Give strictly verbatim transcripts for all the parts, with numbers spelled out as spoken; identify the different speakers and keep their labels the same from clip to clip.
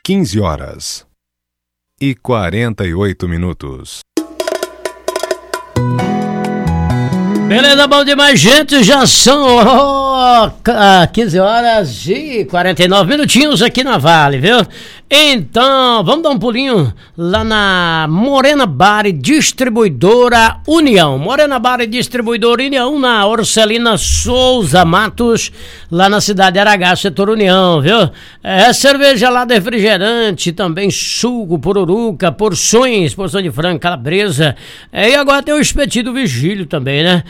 Speaker 1: quinze horas e quarenta e oito minutos.
Speaker 2: Beleza, bom demais, gente. Já são oh, quinze horas e quarenta e nove minutinhos aqui na Vale, viu? Então, vamos dar um pulinho lá na Morena Bar e Distribuidora União. Morena Bar e Distribuidora União, na Orcelina Souza Matos, lá na cidade de Aragá, setor União, viu? É cerveja lá, refrigerante, também suco, pururuca, porções, porção de frango, calabresa. É, e agora tem o espetinho do Vigílio também, né?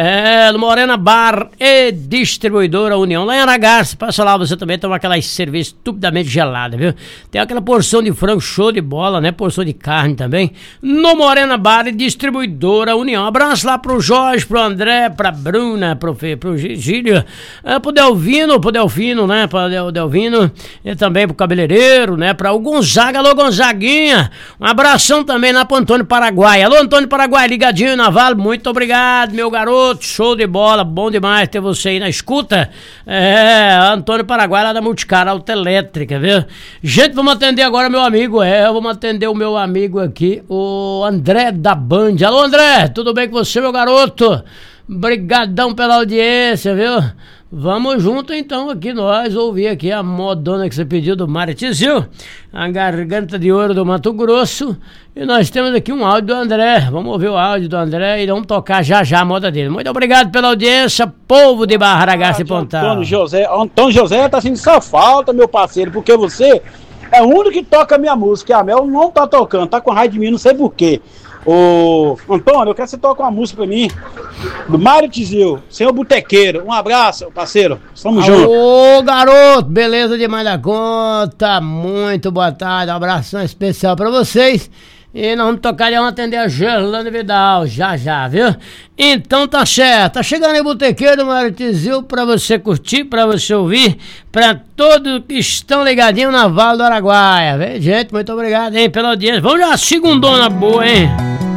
Speaker 2: É, Morena Bar e Distribuidora União, lá em Aragá. Você passa lá, você também toma aquela cerveja estupidamente gelada, viu? Tem aquela porção de frango show de bola, né? Porção de carne também. No Morena Bar e Distribuidora União. Abraço lá pro Jorge, pro André, pra Bruna, pro, pro Gílio, é, pro Delvino, pro Delfino, né? Pro Del, Delvino. E também pro cabeleireiro, né? Pra o Gonzaga, alô Gonzaguinha. Um abração também lá pro Antônio Paraguai. Alô Antônio Paraguai, ligadinho na Vale. Muito obrigado, meu garoto. Show de bola. Bom demais ter você aí na escuta. É, Antônio Paraguai lá da Multicar Autoelétrica, viu? Gente, vamos atender agora meu amigo, é, vamos atender o meu amigo aqui, o André da Band. Alô André, tudo bem com você, meu garoto? Brigadão pela audiência, viu? Vamos junto então aqui nós ouvir aqui a modona que você pediu do Mário Tizil, a Garganta de Ouro do Mato Grosso, e nós temos aqui um áudio do André. Vamos ouvir o áudio do André e vamos tocar já já a moda dele. Muito obrigado pela audiência, povo de Barra Aragaça e Pontal.
Speaker 3: Antônio José, Antônio José tá sentindo só falta, meu parceiro, porque você é o único que toca a minha música, a Mel não tá tocando, tá com raiva de mim, não sei porquê. Ô, Antônio, eu quero que você toque uma música pra mim, do Mário Tizil, Senhor Botequeiro. Um abraço, parceiro, estamos juntos.
Speaker 2: Ô, garoto, beleza demais da conta, muito boa tarde, um abração especial pra vocês. E nós vamos tocar e vamos atender a Gerlane Vidal, já já, viu? Então tá certo, tá chegando aí o Botequeiro do Mário Tizil pra você curtir, pra você ouvir, pra todos que estão ligadinhos na Vale do Araguaia, viu? Gente, muito obrigado, hein, pela audiência. Vamos lá, segundona boa, hein?